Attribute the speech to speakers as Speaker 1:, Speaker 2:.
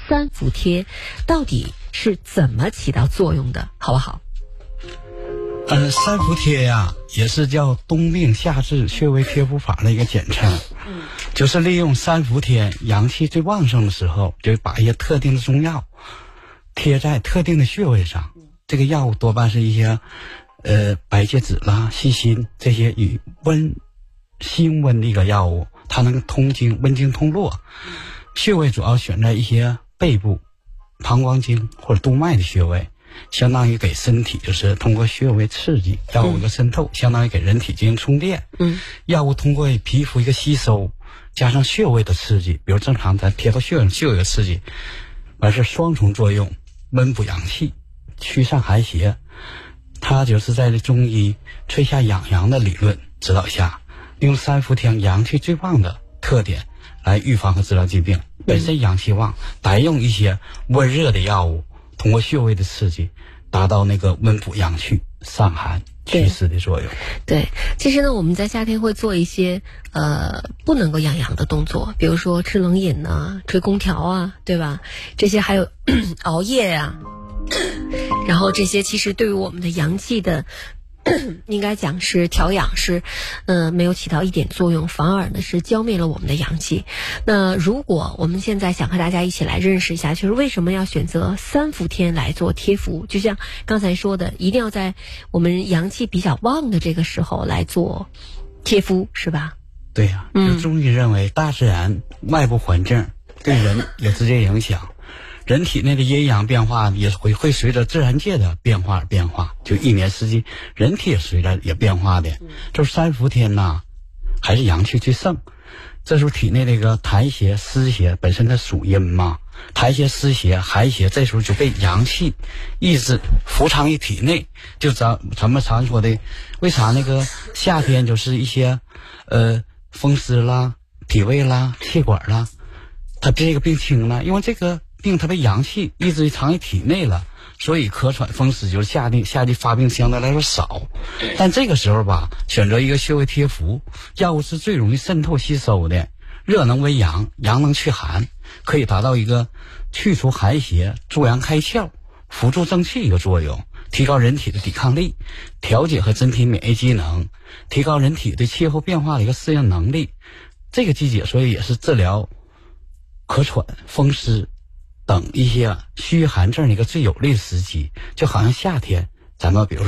Speaker 1: 三伏贴到底是怎么起到作用的，好不好？
Speaker 2: 三伏贴呀，也是叫冬病夏治穴位贴敷法的一个简称。就是利用三伏天阳气最旺盛的时候，就把一些特定的中药贴在特定的穴位上。这个药物多半是一些白芥子啦、细辛这些与辛温的一个药物，它能通经温经通络。穴位主要选在一些背部、膀胱经或者督脉的穴位，相当于给身体就是通过穴位刺激，药物一个渗透，相当于给人体进行充电。药物通过皮肤一个吸收，加上穴位的刺激，比如正常咱贴到穴位的刺激，完是双重作用，温补阳气，驱散寒邪。它就是在中医春夏养阳的理论指导下，利用三伏天阳气最旺的特点来预防和治疗疾病。本身阳气旺，白用一些温热的药物，通过穴位的刺激，达到那个温补阳气、散寒祛湿的作用。
Speaker 1: 对，其实呢，我们在夏天会做一些不能够养阳的动作，比如说吃冷饮啊、吹空调啊，对吧？这些还有熬夜呀、然后这些其实对于我们的阳气的应该讲是调养是没有起到一点作用，反而呢是浇灭了我们的阳气。那如果我们现在想和大家一起来认识一下，就是为什么要选择三伏天来做贴敷，就像刚才说的，一定要在我们阳气比较旺的这个时候来做贴敷，是吧？
Speaker 2: 对呀，就中医认为大自然外部环境对人有直接影响，人体内的阴阳变化也会随着自然界的变化而变化，就一年四季人体也随着也变化的。就是三伏天呐，还是阳气最盛，这时候体内那个痰邪湿邪本身它属阴嘛，痰邪湿邪寒邪这时候就被阳气抑制伏藏于体内。就咱们常说的，为啥那个夏天就是一些风湿啦、脾胃啦、气管啦，它这个病轻呢？因为这个病它被阳气一直藏于体内了，所以咳喘风湿就是夏季发病相对来说少。但这个时候吧，选择一个穴位贴敷，药物是最容易渗透吸收的，热能为阳，阳能去寒，可以达到一个去除寒邪、助阳开窍、辅助正气一个作用，提高人体的抵抗力，调节和增提免疫机能，提高人体对气候变化的一个适应能力。这个季节所以也是治疗咳喘、风湿等一些虚寒症的一个最有利的时机。就好像夏天咱们比如